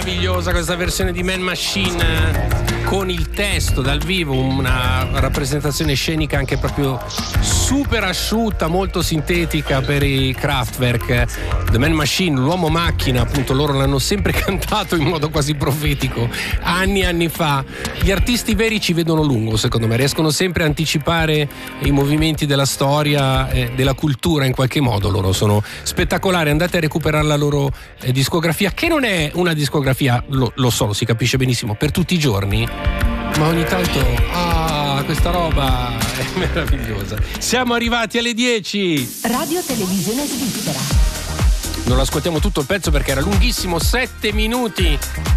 meravigliosa questa versione di Man Machine con il testo dal vivo, una rappresentazione scenica anche proprio super asciutta, molto sintetica per i Kraftwerk. The Man Machine, l'uomo macchina, appunto, loro l'hanno sempre cantato in modo quasi profetico anni e anni fa. Gli artisti veri ci vedono lungo, secondo me, riescono sempre a anticipare i movimenti della storia, della cultura in qualche modo. Loro sono spettacolari, andate a recuperare la loro discografia, che non è una discografia, lo so, lo si capisce benissimo, per tutti i giorni, ma ogni tanto questa roba è meravigliosa. Siamo arrivati alle 10. Radio Televisione Svizzera. Non lo ascoltiamo tutto il pezzo perché era lunghissimo, 7 minuti.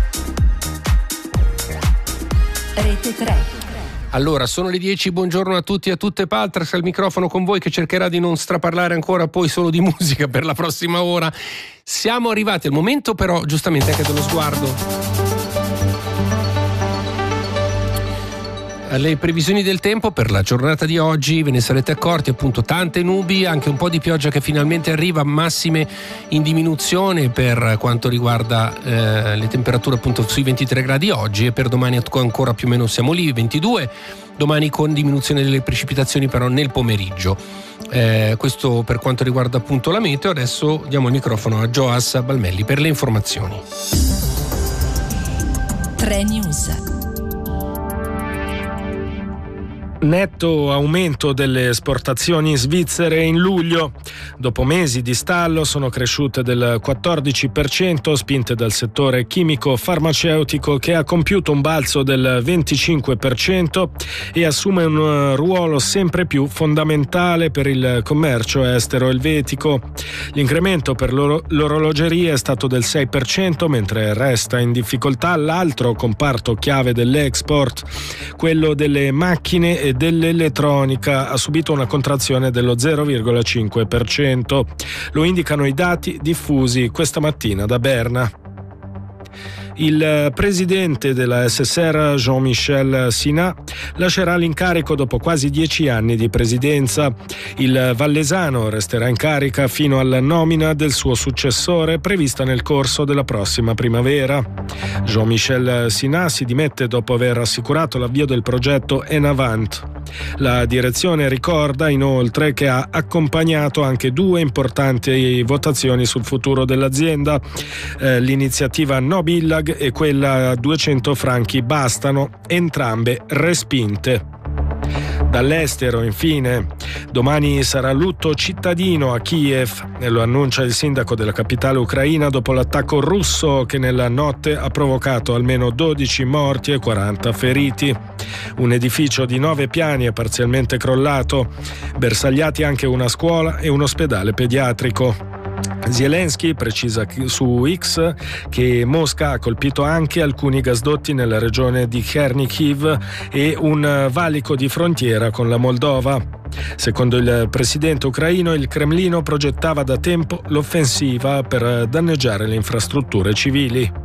Rete 3. Allora, sono le 10, buongiorno a tutti e a tutte. Paltras al microfono con voi, che cercherà di non straparlare ancora poi solo di musica per la prossima ora. Siamo arrivati al momento però giustamente anche dello sguardo. Le previsioni del tempo per la giornata di oggi, ve ne sarete accorti, appunto tante nubi, anche un po' di pioggia che finalmente arriva, massime in diminuzione per quanto riguarda le temperature appunto sui 23 gradi oggi, e per domani ancora più o meno siamo lì, 22, domani con diminuzione delle precipitazioni però nel pomeriggio. Questo per quanto riguarda appunto la meteo. Adesso diamo il microfono a Joas Balmelli per le informazioni. 3 News. Netto aumento delle esportazioni svizzere in luglio. Dopo mesi di stallo sono cresciute del 14%, spinte dal settore chimico-farmaceutico, che ha compiuto un balzo del 25% e assume un ruolo sempre più fondamentale per il commercio estero elvetico. L'incremento per l'orologeria è stato del 6%, mentre resta in difficoltà l'altro comparto chiave dell'export, quello delle macchine e dell'elettronica. Ha subito una contrazione dello 0,5%. Lo indicano i dati diffusi questa mattina da Berna. Il presidente della SSR, Jean-Michel Sinat, lascerà l'incarico dopo quasi 10 anni di presidenza. Il vallesano resterà in carica fino alla nomina del suo successore, prevista nel corso della prossima primavera. Jean-Michel Sinat si dimette dopo aver assicurato l'avvio del progetto En Avant. La direzione ricorda inoltre che ha accompagnato anche 2 importanti votazioni sul futuro dell'azienda, l'iniziativa No Billag e quella a 200 franchi bastano, entrambe respinte. Dall'estero, infine, domani sarà lutto cittadino a Kiev, e lo annuncia il sindaco della capitale ucraina dopo l'attacco russo che nella notte ha provocato almeno 12 morti e 40 feriti. Un edificio di 9 piani è parzialmente crollato, bersagliati anche una scuola e un ospedale pediatrico. Zelensky precisa su X che Mosca ha colpito anche alcuni gasdotti nella regione di Chernihiv e un valico di frontiera con la Moldova. Secondo il presidente ucraino, il Cremlino progettava da tempo l'offensiva per danneggiare le infrastrutture civili.